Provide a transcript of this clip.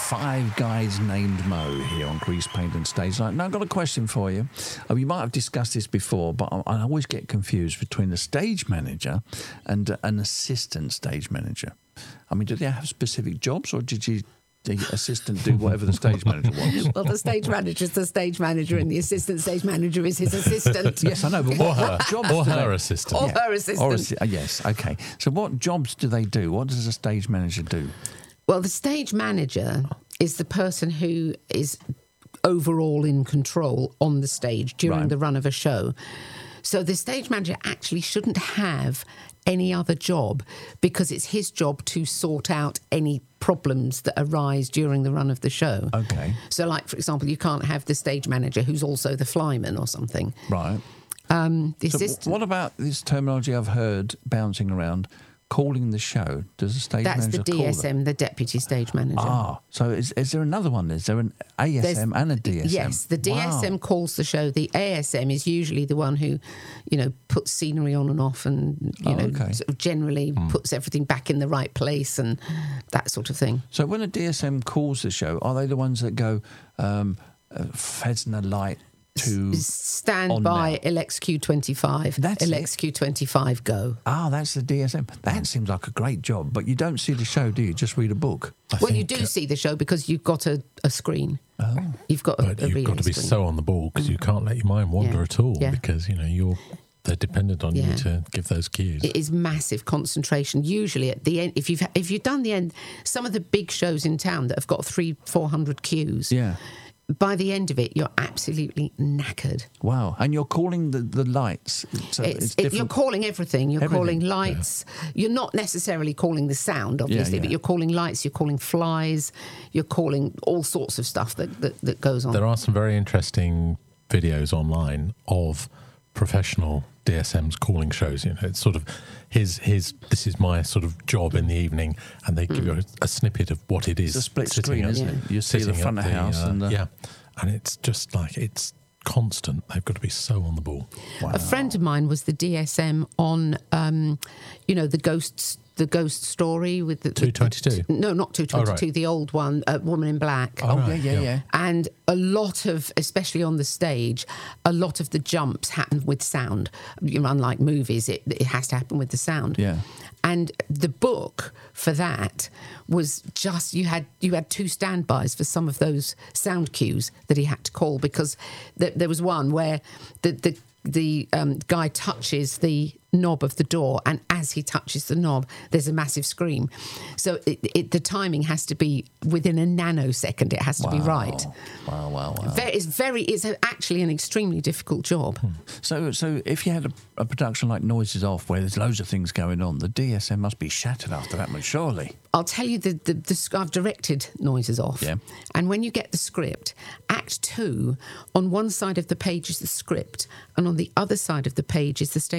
Five Guys Named Mo here on Grease Paint and Stage Light. Now, I've got a question for you. You might have discussed this before, but I always get confused between the stage manager and an assistant stage manager. I mean, do they have specific jobs, or did the assistant do whatever the stage manager wants? Well, the stage manager's the stage manager, and the assistant stage manager is his assistant. Yes, I know, but what jobs or do her they... assistant. Or her assistant. Yes, okay. So what jobs do they do? What does a stage manager do? Well, the stage manager is the person who is overall in control on the stage during the run of a show. So the stage manager actually shouldn't have any other job, because it's his job to sort out any problems that arise during the run of the show. Okay. So, like, for example, you can't have the stage manager who's also the flyman or something. Right. The So assistant... what about this terminology I've heard bouncing around, calling the show? Does a stage That's manager the call DSM, them? the deputy stage manager. Ah, so is there another one? Is there an ASM and a DSM? Yes, the DSM Wow. calls the show. The ASM is usually the one who, puts scenery on and off, and okay. sort of generally puts everything back in the right place and that sort of thing. So when a DSM calls the show, are they the ones that go Fezna Light to Stand on by now? LXQ25. That's it? LXQ25 go. Ah, that's the DSM. That seems like a great job, but you don't see the show, do you? Just read a book. Well, you do see the show because you've got a screen. Oh. You've got But a you've got relay to be screen. so on the ball, because you can't let your mind wander Yeah. at all, Yeah. because they're dependent on you Yeah. to give those cues. It is massive concentration. Usually at the end, if you've done the end, some of the big shows in town that have got 300-400 cues. Yeah. By the end of it, you're absolutely knackered. Wow. And you're calling the lights. So it's different. You're calling everything. You're Everything. calling lights. You're not necessarily calling the sound, obviously, yeah. but you're calling lights. You're calling flies. You're calling all sorts of stuff that goes on. There are some very interesting videos online of professional DSM's calling shows. It's sort of this is my sort of job in the evening, and they give you a snippet of what it is. It's a split sitting screen, at- isn't it? You see the sitting front at of house and the... yeah, and it's just like it's constant. They've got to be so on the ball. Wow. A friend of mine was the DSM on, the ghost story with the 222? No, not 222. Oh, right. The old one, Woman in Black. Oh, right, yeah. And a lot of, especially on the stage, a lot of the jumps happen with sound. Unlike movies, it has to happen with the sound. Yeah. And the book for that was just you had two standbys for some of those sound cues that he had to call, because there was one where the guy touches the knob of the door, and as he touches the knob, there's a massive scream. So the timing has to be within a nanosecond. It has to be right. Wow. It's actually an extremely difficult job. So if you had a production like Noises Off, where there's loads of things going on, the DSM must be shattered after that much, surely. I'll tell you, I've directed Noises Off. Yeah. And when you get the script, Act 2, on one side of the page is the script, and on the other side of the page is the stage